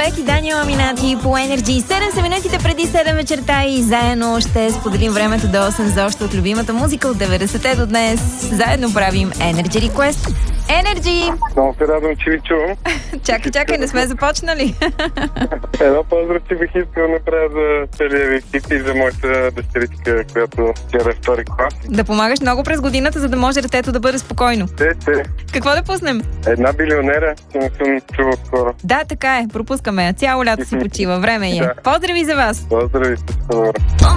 Бек и Даниел Аминати по Energy. 7 са минутите преди 7 вечерта и заедно ще споделим времето до 8 за още от любимата музика от 90-те до днес. Заедно правим Energy Request. Energy! Много се радвам, че ви чувам. Чакай, не сме започнали. Едно поздрав, че бих искал да направя за целия ви екип и за моята дъщеричка, която вчера е втори клас. Да помагаш много през годината, за да може детето да бъде спокойно. Какво да пуснем? Една билионера, че не съм чувал скоро. Да, така е. Пропускаме я. Цяло лято си почива. Време е. Да. Поздрави за вас! Поздрави, всичко добро.